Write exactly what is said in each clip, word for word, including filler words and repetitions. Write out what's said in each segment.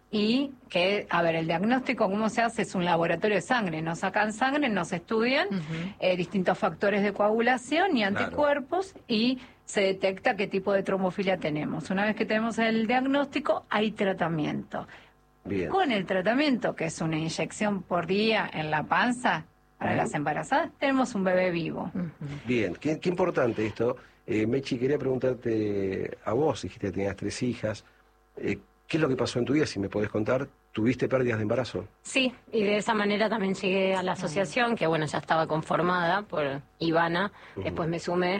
y que, a ver, el diagnóstico, ¿cómo se hace? Es un laboratorio de sangre, nos sacan sangre, nos estudian uh-huh. eh, distintos factores de coagulación y anticuerpos, claro. y se detecta qué tipo de trombofilia tenemos. Una vez que tenemos el diagnóstico, hay tratamiento. Bien. Con el tratamiento, que es una inyección por día en la panza, para uh-huh. las embarazadas, tenemos un bebé vivo. Uh-huh. Bien, qué, qué importante esto. Eh, Mechi, quería preguntarte a vos, dijiste que tenías tres hijas, eh, ¿qué es lo que pasó en tu vida? Si me podés contar, ¿tuviste pérdidas de embarazo? Sí, y de esa manera también llegué a la asociación, que bueno, ya estaba conformada por Ivana, uh-huh. después me sumé,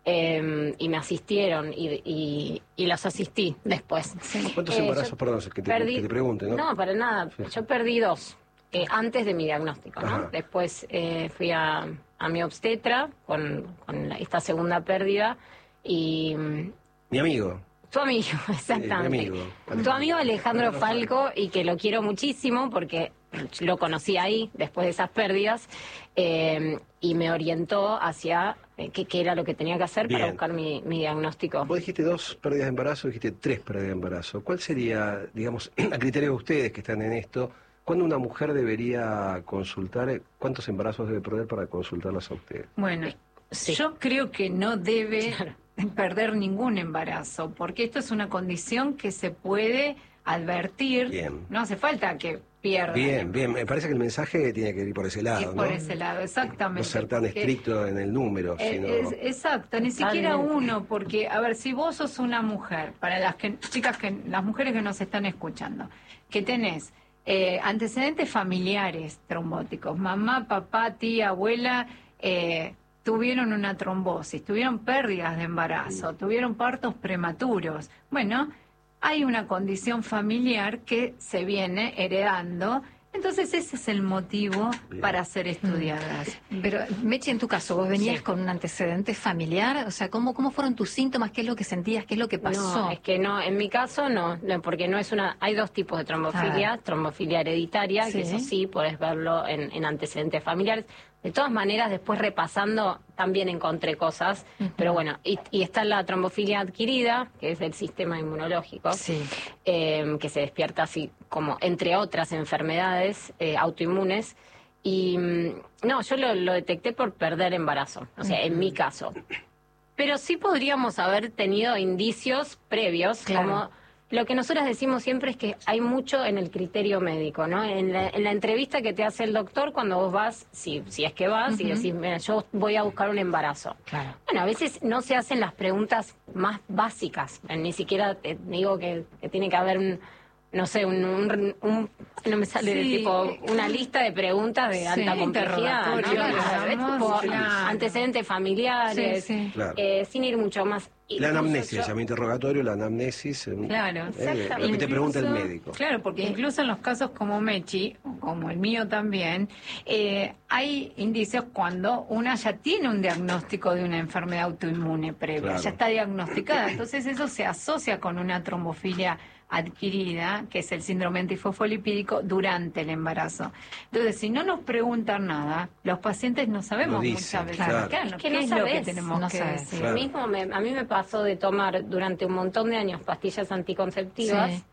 eh, y me asistieron, y, y, y los asistí después. Sí. ¿Cuántos eh, embarazos, perdón, que te, perdí, que te pregunte, ¿no? No, para nada, sí. Yo perdí dos, eh, antes de mi diagnóstico, ¿no? Ajá. Después eh, fui a, a mi obstetra con, con la, esta segunda pérdida, y... Mi amigo. Tu amigo, exactamente. Sí, mi amigo. Tu amigo Alejandro Falco, y que lo quiero muchísimo porque lo conocí ahí después de esas pérdidas, eh, y me orientó hacia eh, qué, qué era lo que tenía que hacer. Bien. Para buscar mi, mi diagnóstico. Vos dijiste dos pérdidas de embarazo, dijiste tres pérdidas de embarazo. ¿Cuál sería, digamos, a criterio de ustedes que están en esto, cuándo una mujer debería consultar, cuántos embarazos debe perder para consultarlas a ustedes? Bueno, sí. Yo creo que no debe... Claro. Perder ningún embarazo, porque esto es una condición que se puede advertir. Bien. No hace falta que pierda. Bien, bien, me parece que el mensaje tiene que ir por ese lado, ¿no? Por ¿no? ese lado, exactamente. No ser tan estricto en el número, es, sino... Es, exacto, ni siquiera uno, porque, a ver, si vos sos una mujer, para las que, chicas, que las mujeres que nos están escuchando, que tenés eh, antecedentes familiares trombóticos, mamá, papá, tía, abuela, eh, tuvieron una trombosis, tuvieron pérdidas de embarazo, tuvieron partos prematuros. Bueno, hay una condición familiar que se viene heredando, entonces ese es el motivo Bien. Para ser estudiadas. Pero, Mechi, en tu caso, ¿vos venías sí. con un antecedente familiar? O sea, ¿cómo, ¿cómo fueron tus síntomas? ¿Qué es lo que sentías? ¿Qué es lo que pasó? No, es que no, en mi caso no, no porque no es una... Hay dos tipos de trombofilia, ah. trombofilia hereditaria, sí. que eso sí, podés verlo en, en antecedentes familiares. De todas maneras, después repasando, también encontré cosas, uh-huh. pero bueno, y, y está la trombofilia adquirida, que es del sistema inmunológico, sí. eh, que se despierta así como, entre otras enfermedades eh, autoinmunes, y no, yo lo, lo detecté por perder embarazo, o sea, uh-huh. en mi caso. Pero sí podríamos haber tenido indicios previos, claro. como... Lo que nosotros decimos siempre es que hay mucho en el criterio médico, ¿no? En la, en la entrevista que te hace el doctor cuando vos vas, si, si es que vas, uh-huh. y decís, mira, yo voy a buscar un embarazo. Claro. Bueno, a veces no se hacen las preguntas más básicas. Ni siquiera te digo que, que tiene que haber un, no sé, un, un, un no me sale sí. de tipo, una lista de preguntas de sí, alta complejidad, ¿no? Claro, tipo, claro. antecedentes familiares, sí, sí. Claro. Eh, sin ir mucho más. La anamnesis, yo... se llama interrogatorio, la anamnesis, claro, eh, lo que te pregunta el médico. Claro, porque incluso en los casos como Mechi, como el mío también, eh, hay indicios cuando una ya tiene un diagnóstico de una enfermedad autoinmune previa, claro. ya está diagnosticada, entonces eso se asocia con una trombofilia adquirida, que es el síndrome antifosfolipídico, durante el embarazo. Entonces, si no nos preguntan nada, los pacientes no sabemos dice, muchas veces claro. claro, es que qué no es sabes, lo que tenemos no que sabes. decir. Claro. Mismo me, a mí me pasó de tomar durante un montón de años pastillas anticonceptivas, sí.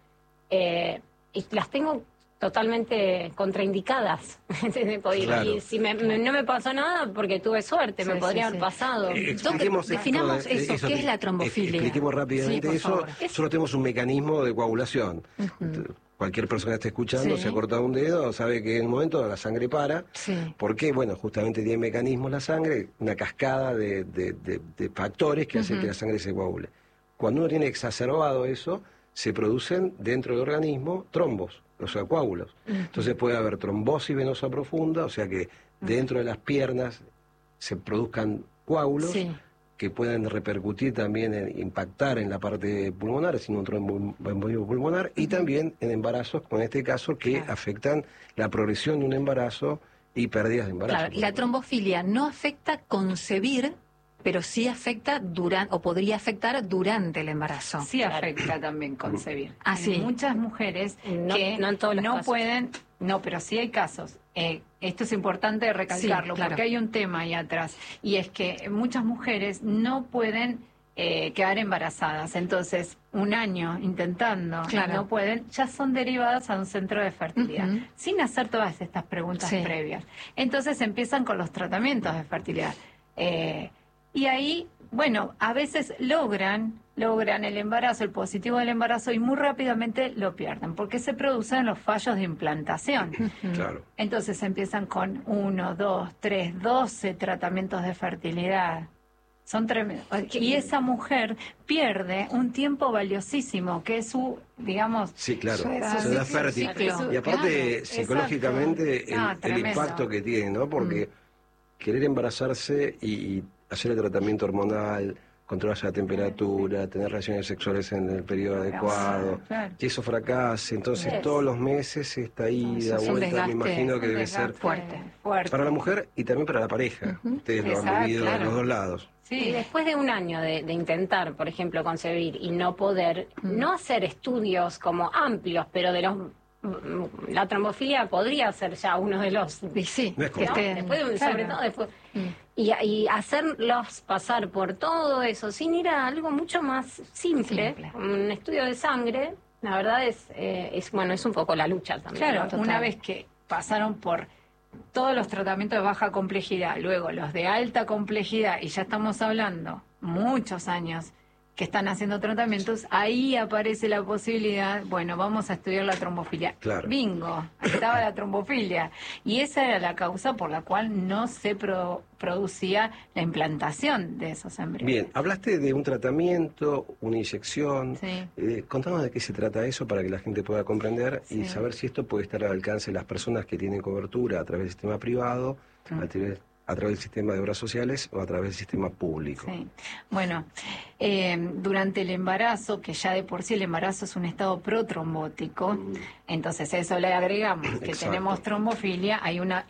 eh, y las tengo totalmente contraindicadas. Claro. Y si me, me, no me pasó nada porque tuve suerte, sí, me podría sí, haber sí. pasado. Eh, expliquemos Definamos esto, eso, eso, ¿qué que, es la trombofilia? Expliquemos rápidamente sí, eso. Favor. Solo tenemos un mecanismo de coagulación. Uh-huh. Cualquier persona que esté escuchando, sí. se ha cortado un dedo, sabe que en un momento la sangre para. Sí. ¿Por qué? Bueno, justamente tiene mecanismos la sangre, una cascada de, de, de, de factores que uh-huh. hacen que la sangre se coagule. Cuando uno tiene exacerbado eso, se producen dentro del organismo trombos, o sea, coágulos. Uh-huh. Entonces puede haber trombosis venosa profunda, o sea que dentro de las piernas se produzcan coágulos, sí. que pueden repercutir también, en impactar en la parte pulmonar, sin un tromboembolismo pulmonar, uh-huh. y también en embarazos, como en este caso, que claro. afectan la progresión de un embarazo y pérdidas de embarazo. Claro, la trombofilia no afecta concebir, pero sí afecta durante, o podría afectar durante el embarazo. Sí afecta también concebir. Ah, sí. Hay muchas mujeres no, que no, en todos los no casos. pueden, no, pero sí hay casos. Eh, esto es importante recalcarlo, sí, claro. porque hay un tema ahí atrás, y es que muchas mujeres no pueden eh, quedar embarazadas. Entonces, un año intentando, Claro. no pueden, ya son derivadas a un centro de fertilidad, Ujú. sin hacer todas estas preguntas Sí. previas. Entonces empiezan con los tratamientos de fertilidad. Eh, y ahí, bueno, a veces logran, logran el embarazo, el positivo del embarazo, y muy rápidamente lo pierden, porque se producen los fallos de implantación. Claro. Entonces empiezan con uno, dos, tres, doce tratamientos de fertilidad. Son tremendos. Y esa mujer pierde un tiempo valiosísimo, que es su, digamos... Sí, claro, su edad, se da su fértil. ciclo. Y aparte, Claro, psicológicamente, exacto. el, No, el tremendo. impacto que tiene, ¿no? Porque querer embarazarse y, y hacer el tratamiento hormonal, controlar la temperatura, tener relaciones sexuales en el periodo adecuado, claro. que eso fracase. Entonces, Yes. todos los meses esta ida, eso es un vuelta, me desgaste, imagino que Un debe desgaste ser fuerte. fuerte. para la mujer y también para la pareja. Ustedes lo han Exacto, vivido claro. de los dos lados. Y Sí, después de un año de, de intentar, por ejemplo, concebir y no poder, no hacer estudios como amplios, pero de los... mm, La trombofilia podría ser ya uno de los... Y sí, No es que como- ¿no? estén- Después de un- claro. sobre todo después. Y, y hacerlos pasar por todo eso sin ir a algo mucho más simple, Simple. un estudio de sangre, la verdad es, eh, es bueno, es un poco la lucha también. claro, ¿no? Total. una vez que pasaron por todos los tratamientos de baja complejidad, luego los de alta complejidad, y ya estamos hablando muchos años que están haciendo tratamientos, ahí aparece la posibilidad, bueno, vamos a estudiar la trombofilia. Claro. Bingo, estaba la trombofilia. Y esa era la causa por la cual no se pro- producía la implantación de esos embriones. Bien, hablaste de un tratamiento, una inyección. Sí. Eh, contanos de qué se trata eso para que la gente pueda comprender y Sí. saber si esto puede estar al alcance de las personas que tienen cobertura a través del sistema privado, Mm. a, través, a través del sistema de obras sociales o a través del sistema público. Sí. Bueno, eh, durante el embarazo, que ya de por sí el embarazo es un estado protrombótico, entonces a eso le agregamos que Exacto. tenemos trombofilia, hay una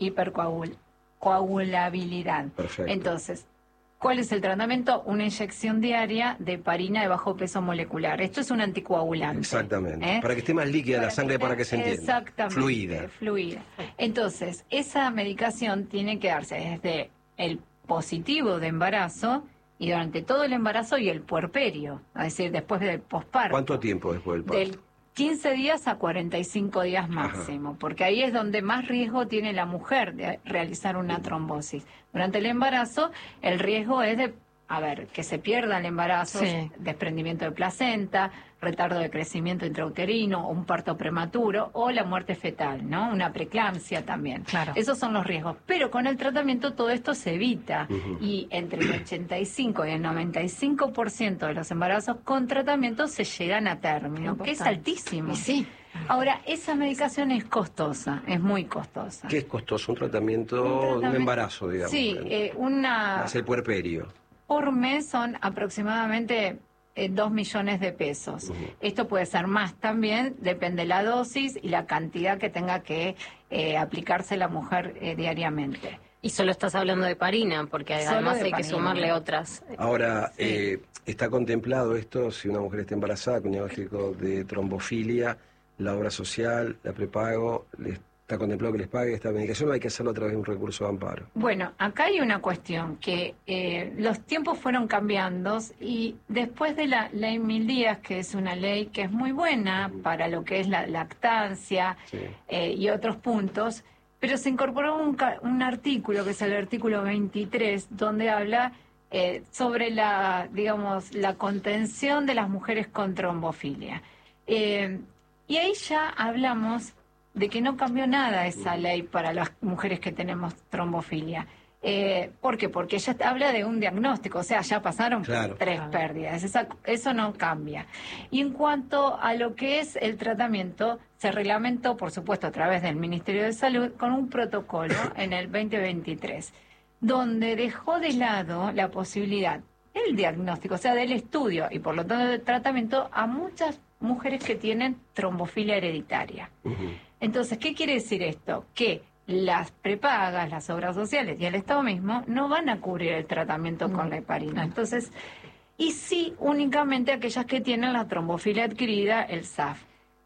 hipercoagulabilidad. Perfecto. Entonces, ¿cuál es el tratamiento? Una inyección diaria de heparina de bajo peso molecular. Esto es un anticoagulante. Exactamente. ¿eh? Para que esté más líquida la sangre, para que se entienda. Exactamente. Fluida. Fluida. Entonces, esa medicación tiene que darse desde el positivo de embarazo y durante todo el embarazo y el puerperio, es decir, después del posparto. ¿Cuánto tiempo después del parto? Del quince días a cuarenta y cinco días máximo, porque ahí es donde más riesgo tiene la mujer de realizar una trombosis. Durante el embarazo, el riesgo es de, a ver, que se pierda el embarazo, Sí. desprendimiento de placenta, retardo de crecimiento intrauterino, un parto prematuro o la muerte fetal, ¿no? Una preeclampsia también. Claro. Esos son los riesgos. Pero con el tratamiento todo esto se evita y entre el ochenta y cinco y el noventa y cinco por ciento de los embarazos con tratamiento se llegan a término, que es Importante. altísimo. Y sí. Ahora, esa medicación es costosa, es muy costosa. ¿Qué es costoso? Un tratamiento, Un un, tratamiento- embarazo, digamos. Sí, eh, una Hace el puerperio. por mes son aproximadamente eh, dos millones de pesos. Ujú. Esto puede ser más también, depende de la dosis y la cantidad que tenga que eh, aplicarse la mujer eh, diariamente. Y solo estás hablando de parina, porque Solo además de hay que parina. sumarle otras. Ahora, Sí. eh, ¿está contemplado esto si una mujer está embarazada con diagnóstico de trombofilia, la obra social, la prepago, le está contemplado que les pague esta medicación o hay que hacerlo a través de un recurso de amparo? Bueno, acá hay una cuestión, que eh, los tiempos fueron cambiando y después de la ley Mil Días, que es una ley que es muy buena para lo que es la lactancia Sí. eh, y otros puntos, pero se incorporó un, ca- un artículo, que es el artículo veintitrés, donde habla eh, sobre la, digamos, la contención de las mujeres con trombofilia. Eh, y ahí ya hablamos de que no cambió nada esa ley para las mujeres que tenemos trombofilia. Eh, ¿Por qué? Porque ya habla de un diagnóstico, o sea, ya pasaron Claro. tres pérdidas, Esa- eso no cambia. Y en cuanto a lo que es el tratamiento, se reglamentó, por supuesto, a través del Ministerio de Salud, con un protocolo en el veinte veintitrés, donde dejó de lado la posibilidad del diagnóstico, o sea, del estudio y por lo tanto del tratamiento a muchas mujeres que tienen trombofilia hereditaria. Ujú. Entonces, ¿qué quiere decir esto? Que las prepagas, las obras sociales y el Estado mismo no van a cubrir el tratamiento con la heparina. Entonces, y sí únicamente aquellas que tienen la trombofilia adquirida, el S A F.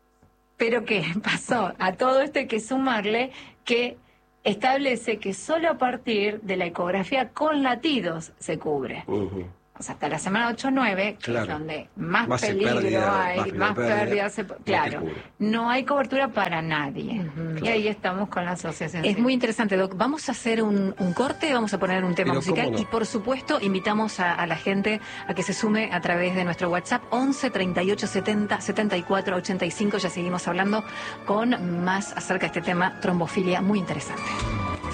Pero ¿qué pasó? A todo esto hay que sumarle que establece que solo a partir de la ecografía con latidos se cubre. Ujú. o sea, hasta la semana ocho o nueve, que Claro. es donde más, Más se peligro pérdida, hay, más más pérdida, pérdidas, se- no te claro, cubre. no hay cobertura para nadie. Ujú. Y ahí estamos con la asociación. Es civil. muy interesante, Doc. Vamos a hacer un, un corte, vamos a poner un tema Pero musical cómo no. y por supuesto invitamos a, a la gente a que se sume a través de nuestro WhatsApp once treinta y ocho setenta setenta y cuatro ochenta y cinco. Ya seguimos hablando con más acerca de este tema trombofilia muy interesante.